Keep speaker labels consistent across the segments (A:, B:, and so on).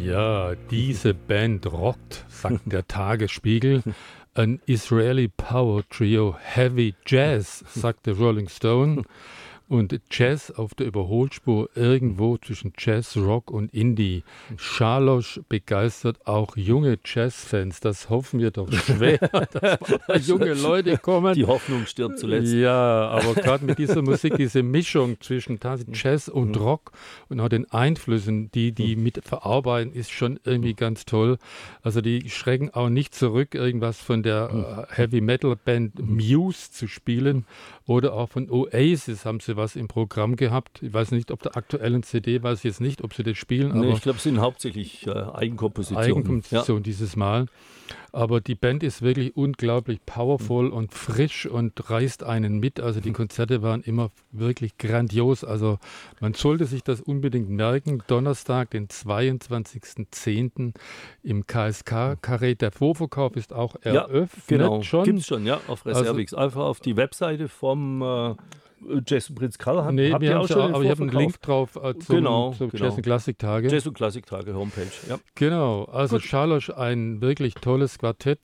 A: Ja, diese Band rockt, sagt der Tagesspiegel. Ein Israeli Power Trio Heavy Jazz, sagt der Rolling Stone. Und Jazz auf der Überholspur irgendwo zwischen Jazz, Rock und Indie. Scharlosch begeistert auch junge Jazzfans. Das hoffen wir doch schwer, dass junge Leute kommen.
B: Die Hoffnung stirbt zuletzt.
A: Ja, aber gerade mit dieser Musik, diese Mischung zwischen Jazz und Rock und auch den Einflüssen, die mit verarbeiten, ist schon irgendwie ganz toll. Also die schrecken auch nicht zurück, irgendwas von der Heavy Metal Band Muse zu spielen oder auch von Oasis haben sie was im Programm gehabt. Ich weiß nicht, ob der aktuellen CD, weiß ich jetzt nicht, ob sie das spielen.
B: Nee,
A: aber
B: ich glaube, es sind hauptsächlich Eigenkompositionen.
A: Eigenkomposition dieses Mal. Aber die Band ist wirklich unglaublich powerful und frisch und reißt einen mit. Also die Konzerte waren immer wirklich grandios. Also man sollte sich das unbedingt merken. Donnerstag, den 22.10. im KSK-Karree. Der Vorverkauf ist auch eröffnet.
B: Genau,
A: schon.
B: Gibt es schon, ja, auf Reservix. Also, einfach auf die Webseite vom Jazz und Prinz Karl.
A: Nee,
B: habt ihr auch schon
A: aber ich habe einen Link drauf zum Jazz und Klassiktage.
B: Jazz und Klassiktage Homepage, ja.
A: Genau, also Scharlosch, ein wirklich tolles Quartett,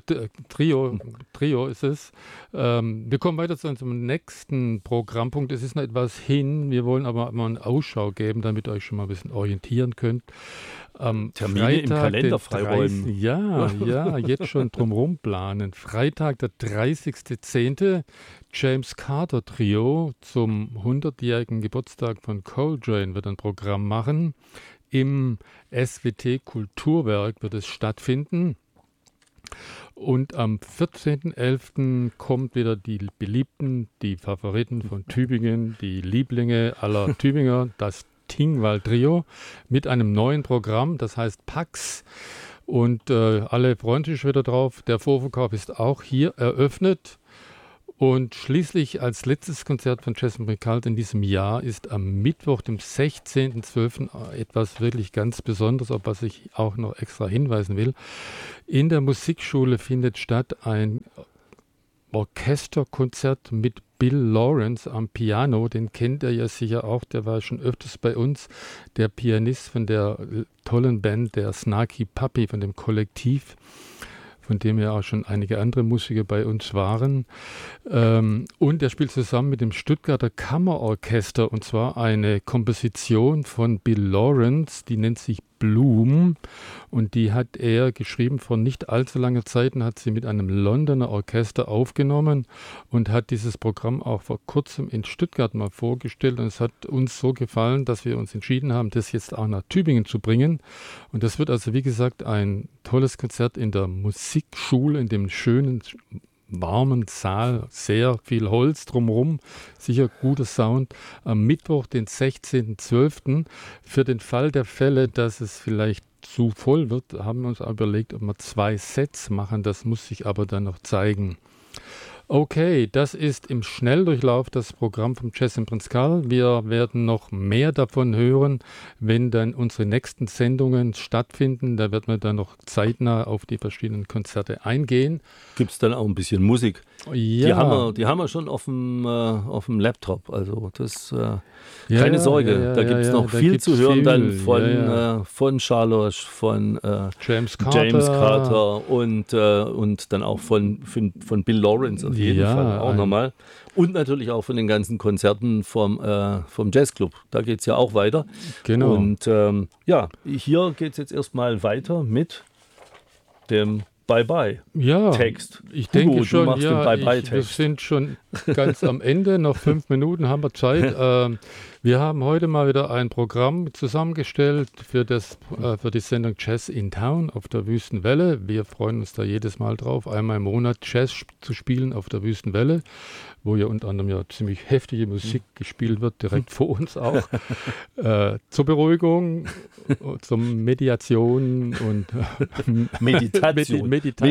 A: Trio ist es. Wir kommen weiter zu unserem nächsten Programmpunkt. Es ist noch etwas hin, wir wollen aber mal eine Ausschau geben, damit ihr euch schon mal ein bisschen orientieren könnt.
B: Termine
A: Freitag,
B: im Kalender freiräumen.
A: Ja, jetzt schon drumherum planen. Freitag, der 30.10. James Carter Trio zum 100-jährigen Geburtstag von Coltrane wird ein Programm machen. Im SWT Kulturwerk wird es stattfinden. Und am 14.11. kommt wieder die Beliebten, die Favoriten von Tübingen, die Lieblinge aller Tübinger, das Tingwall Trio mit einem neuen Programm, das heißt Pax. Und alle freuen sich wieder drauf. Der Vorverkauf ist auch hier eröffnet. Und schließlich als letztes Konzert von Jazz und Prinz Karl in diesem Jahr ist am Mittwoch, dem 16.12. etwas wirklich ganz Besonderes, auf was ich auch noch extra hinweisen will. In der Musikschule findet statt ein Orchesterkonzert mit Bill Lawrence am Piano. Den kennt ihr ja sicher auch, der war schon öfters bei uns. Der Pianist von der tollen Band, der Snarky Puppy, von dem Kollektiv, von dem ja auch schon einige andere Musiker bei uns waren. Und er spielt zusammen mit dem Stuttgarter Kammerorchester, und zwar eine Komposition von Bill Lawrence, die nennt sich Bloom, und die hat er geschrieben vor nicht allzu langer Zeit und hat sie mit einem Londoner Orchester aufgenommen und hat dieses Programm auch vor kurzem in Stuttgart mal vorgestellt, und es hat uns so gefallen, dass wir uns entschieden haben, das jetzt auch nach Tübingen zu bringen. Und das wird also, wie gesagt, ein tolles Konzert in der Musikschule, in dem schönen, warmen Saal, sehr viel Holz drumherum, sicher guter Sound. Am Mittwoch, den 16.12. Für den Fall der Fälle, dass es vielleicht zu voll wird, haben wir uns überlegt, ob wir 2 Sets machen. Das muss sich aber dann noch zeigen. Okay, das ist im Schnelldurchlauf das Programm vom Jazz im Prinz Karl. Wir werden noch mehr davon hören, wenn dann unsere nächsten Sendungen stattfinden. Da wird man dann noch zeitnah auf die verschiedenen Konzerte eingehen.
B: Gibt es dann auch ein bisschen Musik?
A: Ja.
B: Die haben wir schon auf dem Laptop. Also das keine Sorge, da gibt es noch viel zu hören dann von Scharlosch, von
A: James
B: Carter und dann auch von Bill Lawrence auf jeden Fall auch nochmal. Und natürlich auch von den ganzen Konzerten vom Jazzclub. Da geht es ja auch weiter.
A: Genau.
B: Und hier geht es jetzt erstmal weiter mit dem Bye-Bye-Text.
A: Ich denke schon,
B: du machst den Bye-Bye-Text.
A: Wir sind schon ganz am Ende, noch 5 Minuten haben wir Zeit. Wir haben heute mal wieder ein Programm zusammengestellt für die Sendung Jazz in Town auf der Wüstenwelle. Wir freuen uns da jedes Mal drauf, einmal im Monat Jazz zu spielen auf der Wüstenwelle, wo ja unter anderem ja ziemlich heftige Musik gespielt wird, direkt vor uns auch. Zur Beruhigung, zur Mediation und
B: Meditation.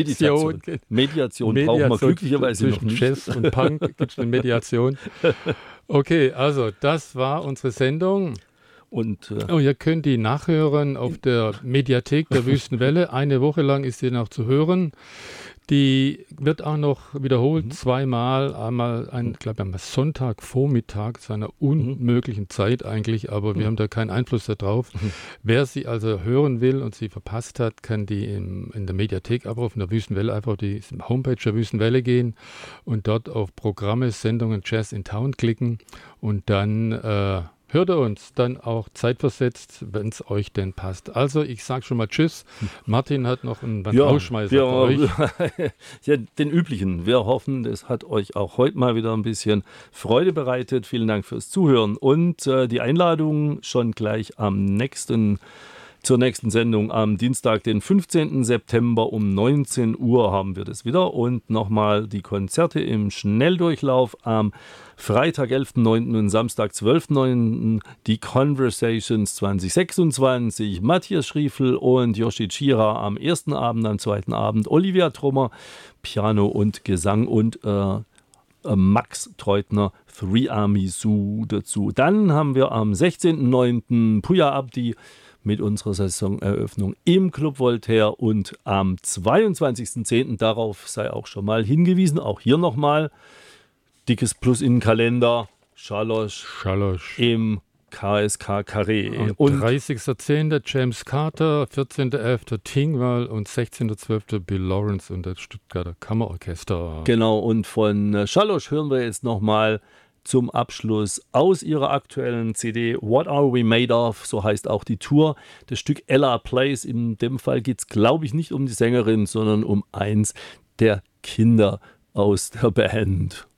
B: Mediation brauchen wir glücklicherweise noch nicht.
A: Jazz und Punk gibt es eine Mediation. Okay, also das war unsere Sendung.
B: Und
A: ihr könnt die nachhören auf der Mediathek der Wüstenwelle. Eine Woche lang ist sie noch zu hören. Die wird auch noch wiederholt zweimal, einmal, ich glaube am Sonntagvormittag zu einer unmöglichen Zeit eigentlich, aber wir haben da keinen Einfluss darauf. Wer sie also hören will und sie verpasst hat, kann die in der Mediathek abrufen, in der Wüstenwelle, einfach die Homepage der Wüstenwelle gehen und dort auf Programme, Sendungen Jazz in Town klicken und dann hört ihr uns dann auch zeitversetzt, wenn es euch denn passt. Also ich sage schon mal Tschüss. Martin hat noch einen Ausschmeißer für euch.
B: Ja, den üblichen. Wir hoffen, es hat euch auch heute mal wieder ein bisschen Freude bereitet. Vielen Dank fürs Zuhören und die Einladung schon gleich zur nächsten Sendung am Dienstag, den 15. September um 19 Uhr haben wir das wieder. Und nochmal die Konzerte im Schnelldurchlauf am Freitag, 11.9. und Samstag, 12.9. die Conversations 2026. Matthias Schriefel und Yoshi Chira am ersten Abend, am zweiten Abend Olivia Trummer, Piano und Gesang und Max Treutner, Three Army Zoo dazu. Dann haben wir am 16.9. Puya Abdi mit unserer Saisoneröffnung im Club Voltaire und am 22.10. darauf sei auch schon mal hingewiesen, auch hier nochmal dickes Plus in den Kalender, Schalosch. Im KSK Carré.
A: Und 30.10. James Carter, 14.11. Tingwall und 16.12. Bill Lawrence und das Stuttgarter Kammerorchester.
B: Genau, und von Schalosch hören wir jetzt nochmal zum Abschluss aus ihrer aktuellen CD What Are We Made Of, so heißt auch die Tour, das Stück Ella Plays. In dem Fall geht es, glaube ich, nicht um die Sängerin, sondern um eins der Kinder aus der Band.